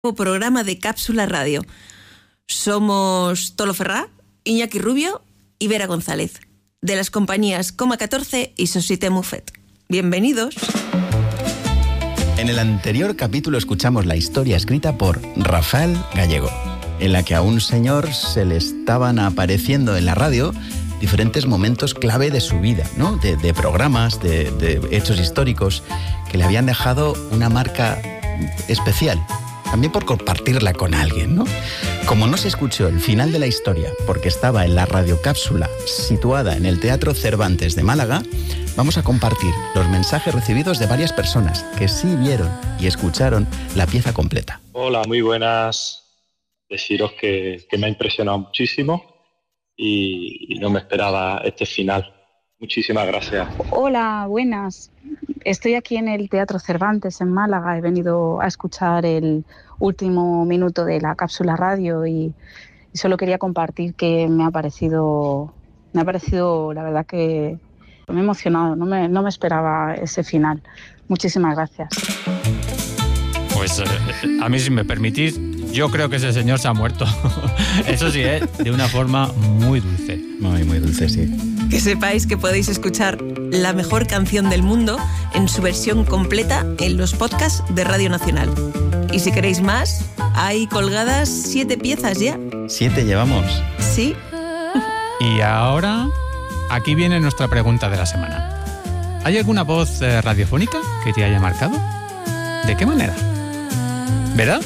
Programa de Cápsula Radio. Somos Tolo Ferrá, Iñaki Rubio y Vera González, de las compañías Coma 14 y Société Muffet. Bienvenidos. En el anterior capítulo escuchamos la historia escrita por Rafael Gallego, en la que a un señor se le estaban apareciendo en la radio diferentes momentos clave de su vida, ¿no? De programas, de hechos históricos que le habían dejado una marca especial. También por compartirla con alguien, ¿no? Como no se escuchó el final de la historia porque estaba en la radiocápsula situada en el Teatro Cervantes de Málaga, vamos a compartir los mensajes recibidos de varias personas que sí vieron y escucharon la pieza completa. Hola, muy buenas. Deciros que me ha impresionado muchísimo y no me esperaba este final. Muchísimas gracias. Hola, buenas. Estoy aquí en el Teatro Cervantes en Málaga. He venido a escuchar el último minuto de la cápsula radio y solo quería compartir que me ha parecido la verdad que me ha emocionado. No me esperaba ese final. Muchísimas gracias. Pues a mí, si me permitís, yo creo que ese señor se ha muerto. Eso sí, de una forma muy dulce. Muy, muy dulce, sí. Que sepáis que podéis escuchar la mejor canción del mundo en su versión completa en los podcasts de Radio Nacional. Y si queréis más, hay colgadas 7 piezas ya. 7 llevamos. Sí. Y ahora, aquí viene nuestra pregunta de la semana. ¿Hay alguna voz radiofónica que te haya marcado? ¿De qué manera? ¿Verdad?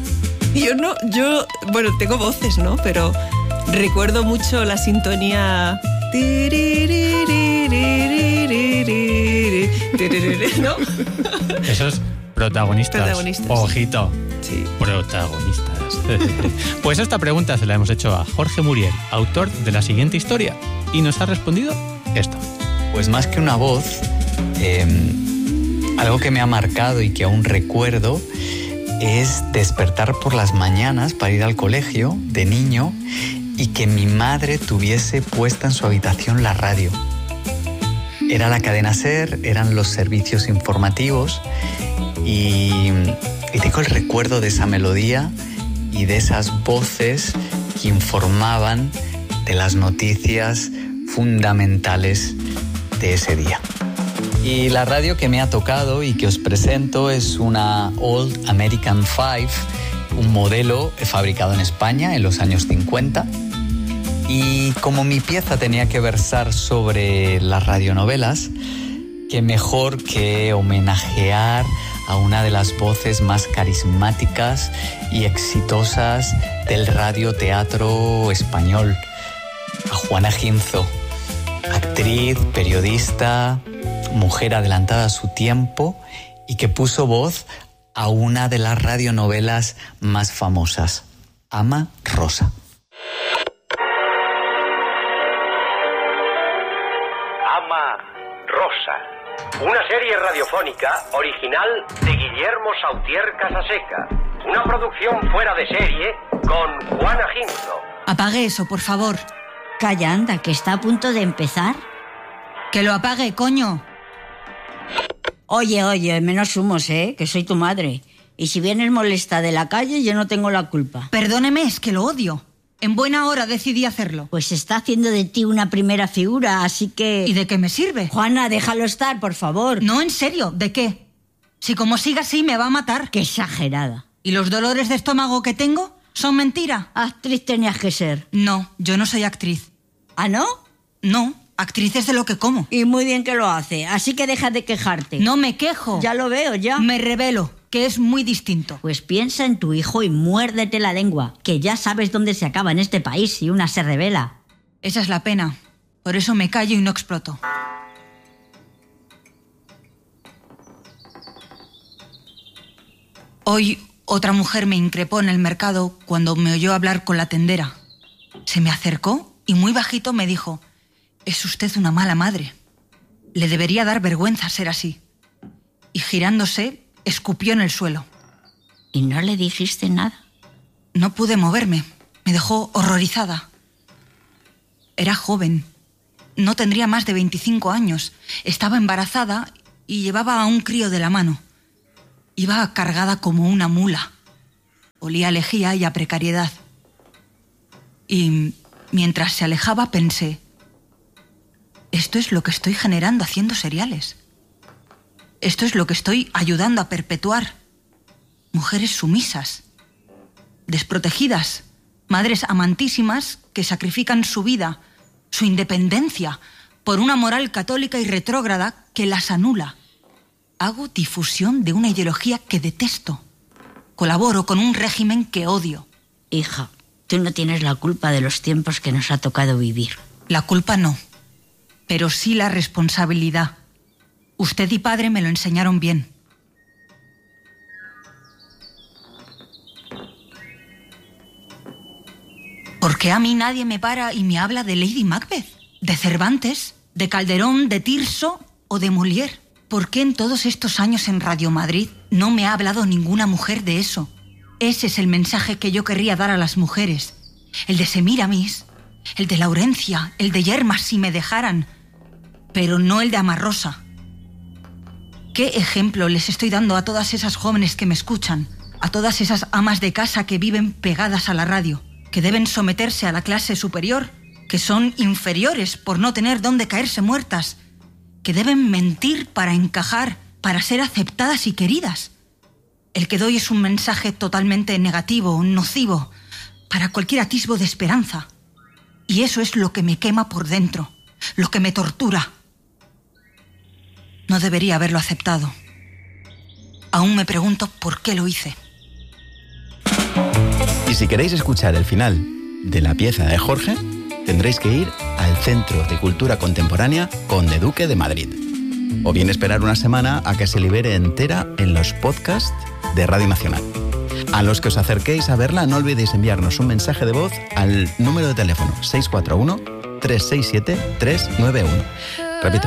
Bueno, tengo voces, ¿no? Pero recuerdo mucho la sintonía... ¿No? Esos protagonistas. Ojito. Sí. Protagonistas. Pues esta pregunta se la hemos hecho a Jorge Muriel, autor de la siguiente historia, y nos ha respondido esto. Pues más que una voz, algo que me ha marcado y que aún recuerdo es despertar por las mañanas para ir al colegio de niño y que mi madre tuviese puesta en su habitación la radio. Era la cadena SER, eran los servicios informativos y tengo el recuerdo de esa melodía y de esas voces que informaban de las noticias fundamentales de ese día. Y la radio que me ha tocado y que os presento es una Old American 5, un modelo fabricado en España en los años 50. Y como mi pieza tenía que versar sobre las radionovelas, qué mejor que homenajear a una de las voces más carismáticas y exitosas del radioteatro español, a Juana Ginzo, actriz, periodista, mujer adelantada a su tiempo y que puso voz a una de las radionovelas más famosas, Ama Rosa. Ama Rosa, una serie radiofónica original de Guillermo Sautier Casaseca, una producción fuera de serie con Juana Ginzo. Apague eso, por favor. Calla, anda, que está a punto de empezar. Que lo apague, coño. Oye, menos humos, que soy tu madre. Y si vienes molesta de la calle, yo no tengo la culpa. Perdóneme, es que lo odio. En buena hora decidí hacerlo. Pues está haciendo de ti una primera figura, así que... ¿Y de qué me sirve? Juana, déjalo estar, por favor. No, en serio, ¿de qué? Si como siga así me va a matar. Qué exagerada. ¿Y los dolores de estómago que tengo son mentira? Actriz tenías que ser. No, yo no soy actriz. ¿Ah, no? No, actriz es de lo que como. Y muy bien que lo hace, así que deja de quejarte. No me quejo. Ya lo veo, ya. Me revelo, que es muy distinto. Pues piensa en tu hijo y muérdete la lengua, que ya sabes dónde se acaba en este país si una se revela. Esa es la pena. Por eso me callo y no exploto. Hoy otra mujer me increpó en el mercado cuando me oyó hablar con la tendera. Se me acercó y muy bajito me dijo: «Es usted una mala madre. Le debería dar vergüenza ser así». Y girándose, escupió en el suelo. ¿Y no le dijiste nada? No pude moverme. Me dejó horrorizada. Era joven. No tendría más de 25 años. Estaba embarazada y llevaba a un crío de la mano. Iba cargada como una mula. olía a lejía y a precariedad. Y mientras se alejaba pensé, esto es lo que estoy generando haciendo seriales. Esto es lo que estoy ayudando a perpetuar. Mujeres sumisas, desprotegidas, madres amantísimas que sacrifican su vida, su independencia, por una moral católica y retrógrada que las anula. Hago difusión de una ideología que detesto. Colaboro con un régimen que odio. Hija, tú no tienes la culpa de los tiempos que nos ha tocado vivir. La culpa no, pero sí la responsabilidad. Usted y padre me lo enseñaron bien. ¿Por qué a mí nadie me para y me habla de Lady Macbeth, de Cervantes, de Calderón, de Tirso o de Molière? ¿Por qué en todos estos años en Radio Madrid no me ha hablado ninguna mujer de eso? Ese es el mensaje que yo querría dar a las mujeres. El de Semíramis, el de Laurencia, el de Yerma si me dejaran, pero no el de Amarrosa. ¿Qué ejemplo les estoy dando a todas esas jóvenes que me escuchan? A todas esas amas de casa que viven pegadas a la radio, que deben someterse a la clase superior, que son inferiores por no tener dónde caerse muertas, que deben mentir para encajar, para ser aceptadas y queridas. El que doy es un mensaje totalmente negativo, nocivo, para cualquier atisbo de esperanza. Y eso es lo que me quema por dentro, lo que me tortura. No debería haberlo aceptado. Aún me pregunto por qué lo hice. Y si queréis escuchar el final de la pieza de Jorge, tendréis que ir al Centro de Cultura Contemporánea Conde Duque de Madrid. O bien esperar una semana a que se libere entera en los podcasts de Radio Nacional. A los que os acerquéis a verla, no olvidéis enviarnos un mensaje de voz al número de teléfono 641-367-391. Repito,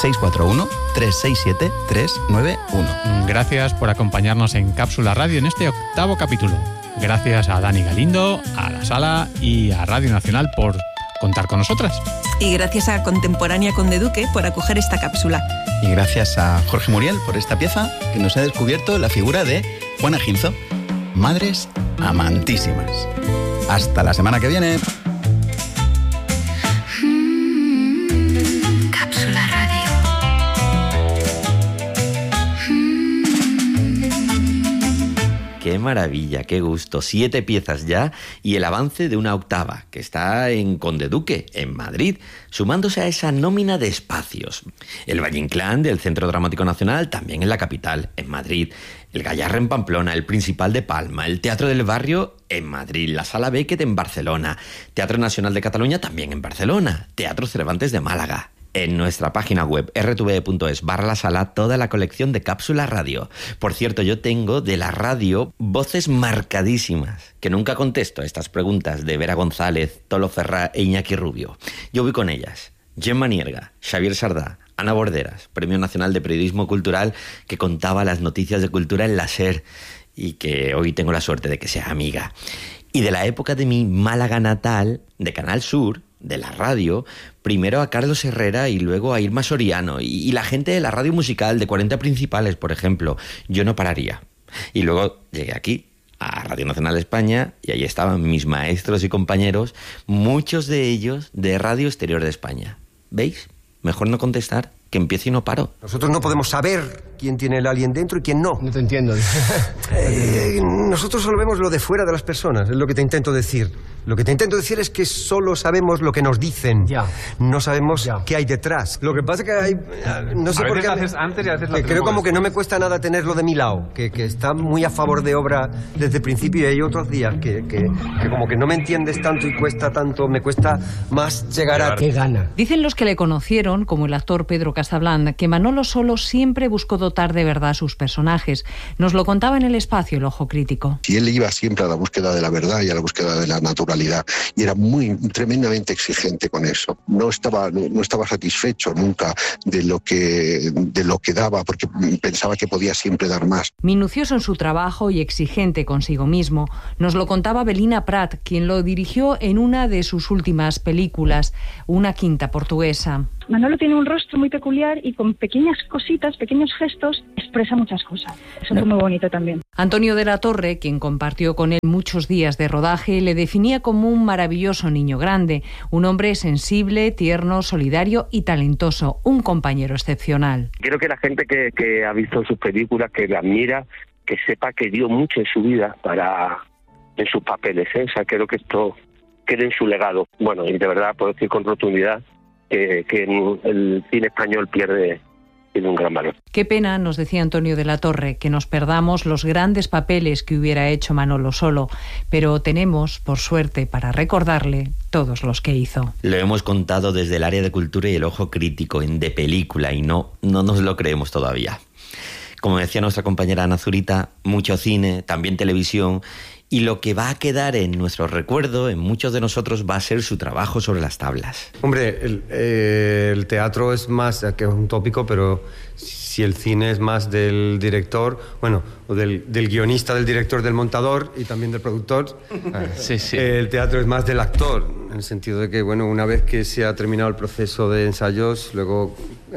641-367-391. Gracias por acompañarnos en Cápsula Radio en este 8º capítulo. Gracias a Dani Galindo, a La Sala y a Radio Nacional por contar con nosotras. Y gracias a Contemporánea Conde Duque por acoger esta cápsula. Y gracias a Jorge Muriel por esta pieza que nos ha descubierto la figura de Juana Ginzo. Madres amantísimas. Hasta la semana que viene. Cápsula Radio. Qué maravilla, qué gusto. 7 piezas ya y el avance de una octava que está en Conde Duque, en Madrid, sumándose a esa nómina de espacios. El Valle Inclán del Centro Dramático Nacional también en la capital, en Madrid. El Gallarre en Pamplona, el Principal de Palma, el Teatro del Barrio en Madrid, la Sala Beckett en Barcelona, Teatro Nacional de Cataluña también en Barcelona, Teatro Cervantes de Málaga. En nuestra página web rtve.es/lasala toda la colección de Cápsula Radio. Por cierto, yo tengo de la radio voces marcadísimas, que nunca contesto a estas preguntas de Vera González, Tolo Ferrá e Iñaki Rubio. Yo voy con ellas. Gemma Nierga, Xavier Sardá, Ana Borderas, Premio Nacional de Periodismo Cultural, que contaba las noticias de cultura en la SER y que hoy tengo la suerte de que sea amiga. Y de la época de mi Málaga natal, de Canal Sur, de la radio, primero a Carlos Herrera y luego a Irma Soriano y la gente de la radio musical de 40 Principales, por ejemplo. Yo no pararía. Y luego llegué aquí, a Radio Nacional España, y ahí estaban mis maestros y compañeros, muchos de ellos de Radio Exterior de España. ¿Veis? Mejor no contestar, que empiece y no paro. Nosotros no podemos saber quién tiene el alien dentro y quién no. No te entiendo. Nosotros solo vemos lo de fuera de las personas, es lo que te intento decir. Lo que te intento decir es que solo sabemos lo que nos dicen. Ya. No sabemos qué hay detrás. Lo que pasa es que hay... No sé por qué... Haces antes y a veces lo creo como que no me cuesta nada tenerlo de mi lado, que está muy a favor de obra desde el principio, y hay otros días que como que no me entiendes tanto y cuesta tanto, me cuesta más llegar a... ¡Qué gana! Dicen los que le conocieron, como el actor Pedro Casablanca, que Manolo Solo siempre buscó dotar de verdad a sus personajes. Nos lo contaba en El Espacio, El Ojo Crítico. Y él iba siempre a la búsqueda de la verdad y a la búsqueda de la naturalidad, y era tremendamente exigente con eso. No estaba satisfecho nunca de lo que daba, porque pensaba que podía siempre dar más. Minucioso en su trabajo y exigente consigo mismo, nos lo contaba Belina Prat, quien lo dirigió en una de sus últimas películas, Una quinta portuguesa. Manolo tiene un rostro muy peculiar y con pequeñas cositas, pequeños gestos, expresa muchas cosas. Eso fue muy bonito también. Antonio de la Torre, quien compartió con él muchos días de rodaje, le definía como un maravilloso niño grande, un hombre sensible, tierno, solidario y talentoso, un compañero excepcional. Creo que la gente que ha visto sus películas, que le admira, que sepa que dio mucho en su vida en sus papeles, ¿eh? O sea, creo que esto quede en su legado. Bueno, y de verdad puedo decir con rotundidad que el cine español tiene un gran valor. Qué pena, nos decía Antonio de la Torre, que nos perdamos los grandes papeles que hubiera hecho Manolo solo, pero tenemos, por suerte, para recordarle todos los que hizo. Lo hemos contado desde el área de cultura y el ojo crítico en De Película y no nos lo creemos todavía. Como decía nuestra compañera Ana Zurita, mucho cine, también televisión, y lo que va a quedar en nuestro recuerdo, en muchos de nosotros, va a ser su trabajo sobre las tablas. Hombre, el teatro es más, que es un tópico, pero si el cine es más del director, bueno, o del guionista, del director, del montador y también del productor, sí. El teatro es más del actor, en el sentido de que, bueno, una vez que se ha terminado el proceso de ensayos, luego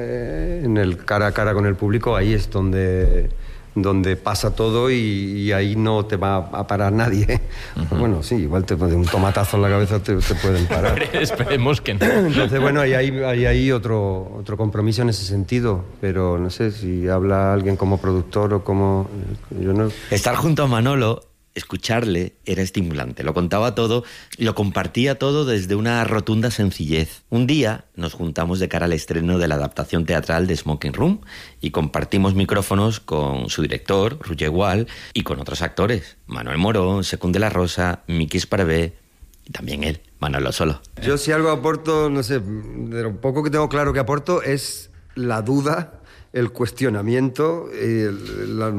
en el cara a cara con el público, ahí es donde pasa todo y ahí no te va a parar nadie. Uh-huh. Bueno, sí, igual de un tomatazo en la cabeza te pueden parar. Esperemos que no. Entonces, bueno, hay otro compromiso en ese sentido, pero no sé si habla alguien como productor o como... yo no... Estar junto a Manolo, escucharle, era estimulante. Lo contaba todo, lo compartía todo desde una rotunda sencillez. Un día nos juntamos de cara al estreno de la adaptación teatral de Smoking Room y compartimos micrófonos con su director, Roger Wall, y con otros actores, Manuel Morón, Secund de la Rosa, Miki Esparvé y también él, Manolo solo. Yo si algo aporto, no sé, de lo poco que tengo claro que aporto es la duda, el cuestionamiento, el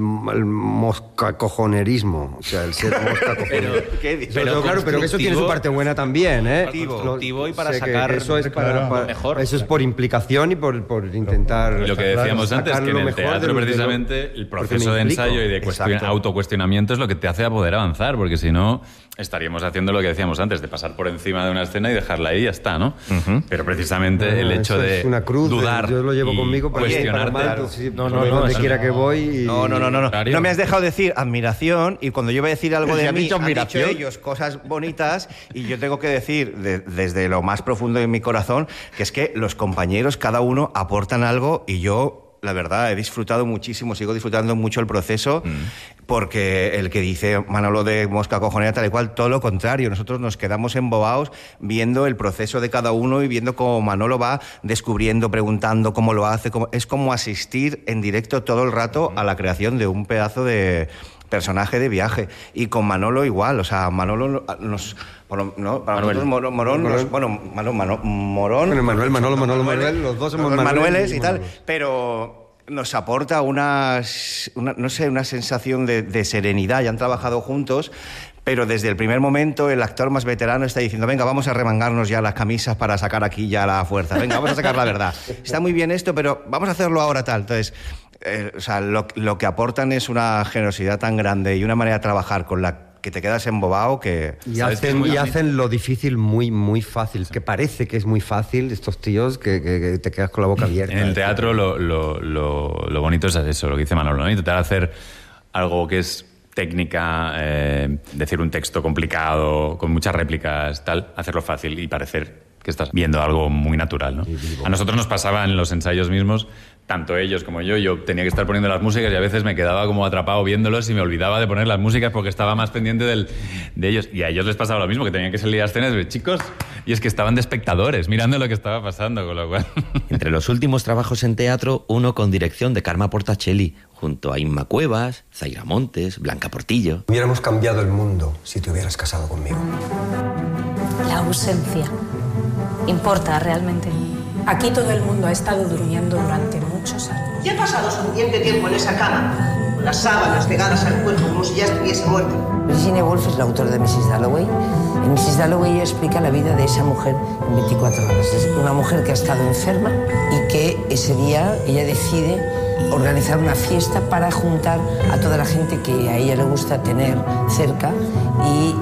moscacojonerismo, o sea, el ser moscacojonero. Pero claro, pero que eso tiene su parte buena también, ¿eh? Constructivo y para sacar eso es para mejor. Eso es por implicación y por intentar... Y lo que decíamos antes, que en el teatro precisamente el proceso de ensayo y de autocuestionamiento es lo que te hace poder avanzar, porque si no estaríamos haciendo lo que decíamos antes, de pasar por encima de una escena y dejarla ahí y ya está, ¿no? Uh-huh. Pero precisamente el hecho de una cruz, dudar, yo lo llevo conmigo para cuestionarte. Donde quiera que voy. No. No me has dejado decir admiración, y cuando yo voy a decir algo de mí, han dicho ellos cosas bonitas, y yo tengo que decir desde lo más profundo de mi corazón que es que los compañeros, cada uno aportan algo, y yo, la verdad, he disfrutado muchísimo, sigo disfrutando mucho el proceso, porque el que dice Manolo de mosca cojonera tal y cual, todo lo contrario, nosotros nos quedamos embobados viendo el proceso de cada uno y viendo cómo Manolo va descubriendo, preguntando cómo lo hace, es como asistir en directo todo el rato a la creación de un pedazo de personaje de viaje. Y con Manolo igual, o sea, Manolo nos... ¿no? Para nosotros Morón, Manuel, los dos somos Manueles y tal, pero nos aporta una sensación de serenidad. Ya han trabajado juntos, pero desde el primer momento el actor más veterano está diciendo: venga, vamos a remangarnos ya las camisas para sacar aquí ya la fuerza, venga, vamos a sacar la verdad. Está muy bien esto, pero vamos a hacerlo ahora tal. Entonces, o sea, lo que aportan es una generosidad tan grande y una manera de trabajar con la que te quedas embobado que... Y hacen lo difícil muy, muy fácil, que parece que es muy fácil, estos tíos, que te quedas con la boca abierta. En el teatro lo bonito es eso, lo que dice Manolo, ¿no? Intentar hacer algo que es técnica, decir un texto complicado, con muchas réplicas, tal, hacerlo fácil y parecer que estás viendo algo muy natural, ¿no? A nosotros nos pasaba en los ensayos mismos, tanto ellos como yo tenía que estar poniendo las músicas y a veces me quedaba como atrapado viéndolos y me olvidaba de poner las músicas porque estaba más pendiente de ellos. Y a ellos les pasaba lo mismo, que tenían que salir a escenas de chicos, y es que estaban de espectadores mirando lo que estaba pasando, con lo cual... Entre los últimos trabajos en teatro, uno con dirección de Carma Portacelli, junto a Inma Cuevas, Zaira Montes, Blanca Portillo. Hubiéramos cambiado el mundo si te hubieras casado conmigo. La ausencia importa realmente. Aquí todo el mundo ha estado durmiendo durante muchos años. Ya ha pasado suficiente tiempo en esa cama, con las sábanas pegadas al cuerpo como si ya estuviese muerta. Virginia Woolf es la autora de Mrs. Dalloway. En Mrs. Dalloway ella explica la vida de esa mujer en 24 horas. Es una mujer que ha estado enferma y que ese día ella decide organizar una fiesta para juntar a toda la gente que a ella le gusta tener cerca y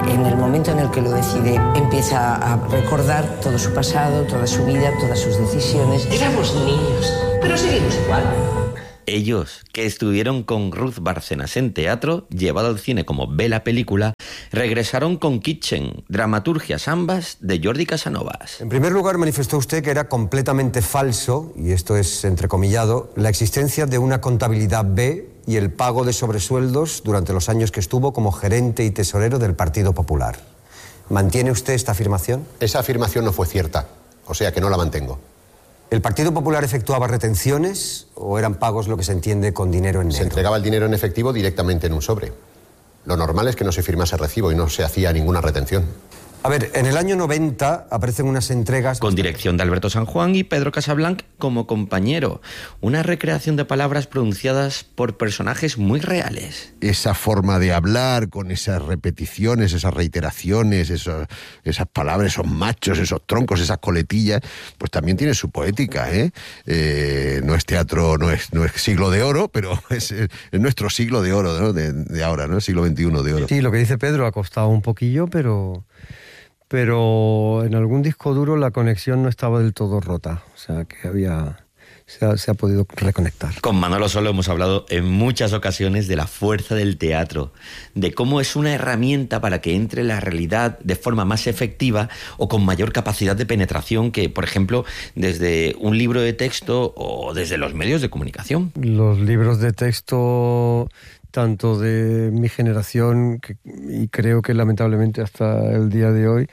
en el momento en el que lo decide, empieza a recordar todo su pasado, toda su vida, todas sus decisiones. Éramos niños, pero seguimos igual. Ellos, que estuvieron con Ruth Bárcenas en teatro, llevado al cine como Ve la película, regresaron con Kitchen, dramaturgias ambas de Jordi Casanovas. En primer lugar, manifestó usted que era completamente falso, y esto es entrecomillado, la existencia de una contabilidad B y el pago de sobresueldos durante los años que estuvo como gerente y tesorero del Partido Popular. ¿Mantiene usted esta afirmación? Esa afirmación no fue cierta, o sea que no la mantengo. ¿El Partido Popular efectuaba retenciones o eran pagos lo que se entiende con dinero en negro? Se entregaba el dinero en efectivo directamente en un sobre. Lo normal es que no se firmase recibo y no se hacía ninguna retención. A ver, en el año 90 aparecen unas entregas... Con dirección de Alberto San Juan y Pedro Casablanc como compañero. Una recreación de palabras pronunciadas por personajes muy reales. Esa forma de hablar, con esas repeticiones, esas reiteraciones, esas palabras, esos machos, esos troncos, esas coletillas, pues también tiene su poética, ¿eh? No es teatro, no es siglo de oro, pero es nuestro siglo de oro, ¿no? de ahora, ¿no? Siglo XXI de oro. Sí, lo que dice Pedro ha costado un poquillo, pero en algún disco duro la conexión no estaba del todo rota, o sea que se ha podido reconectar. Con Manolo Solo hemos hablado en muchas ocasiones de la fuerza del teatro, de cómo es una herramienta para que entre la realidad de forma más efectiva o con mayor capacidad de penetración que, por ejemplo, desde un libro de texto o desde los medios de comunicación. Los libros de texto, tanto de mi generación, y creo que lamentablemente hasta el día de hoy,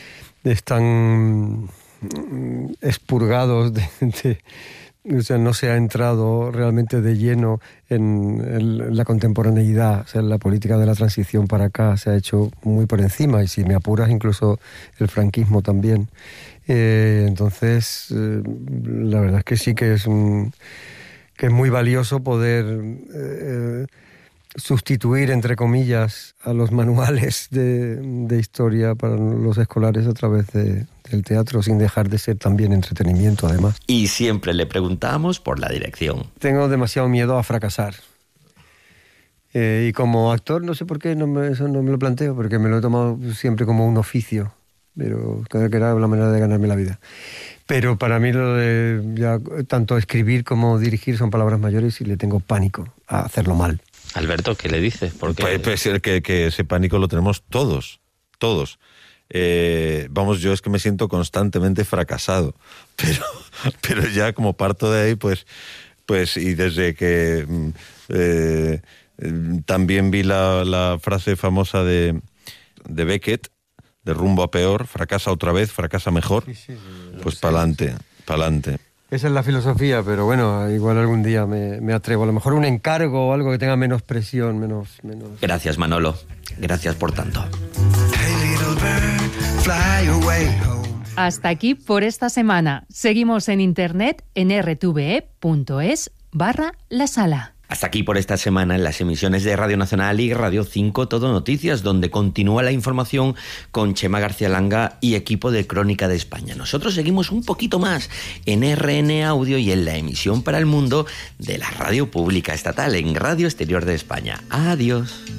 están expurgados o sea, no se ha entrado realmente de lleno en la contemporaneidad. O sea, la política de la transición para acá se ha hecho muy por encima, y si me apuras, incluso el franquismo también. Entonces, la verdad es que sí que es muy valioso poder sustituir, entre comillas, a los manuales de historia para los escolares a través del teatro, sin dejar de ser también entretenimiento, además. Y siempre le preguntamos por la dirección. Tengo demasiado miedo a fracasar. Y como actor, no sé por qué eso no me lo planteo, porque me lo he tomado siempre como un oficio, pero creo que era la manera de ganarme la vida. Pero para mí lo de ya, tanto escribir como dirigir son palabras mayores y le tengo pánico a hacerlo mal. Alberto, ¿qué le dices? ¿Por qué? Pues que ese pánico lo tenemos todos. Vamos, yo es que me siento constantemente fracasado, pero ya como parto de ahí, pues y desde que también vi la frase famosa de Beckett, de rumbo a peor, fracasa otra vez, fracasa mejor, sí, pues pa'lante. Esa es la filosofía, pero bueno, igual algún día me atrevo. A lo mejor un encargo o algo que tenga menos presión, menos... Gracias, Manolo. Gracias por tanto. Hasta aquí por esta semana. Seguimos en internet en rtve.es/La Sala. Hasta aquí por esta semana en las emisiones de Radio Nacional y Radio 5 Todo Noticias, donde continúa la información con Chema García Langa y equipo de Crónica de España. Nosotros seguimos un poquito más en RN Audio y en la emisión para el mundo de la radio pública estatal, en Radio Exterior de España. Adiós.